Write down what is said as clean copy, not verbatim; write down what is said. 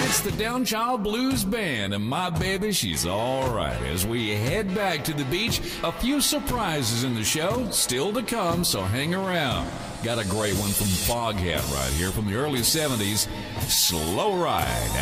It's the Downchild Blues Band and My Baby, She's Alright. As we head back to the beach, a few surprises in the show still to come, so hang around. Got a great one from Foghat right here from the early 70s, Slow Ride.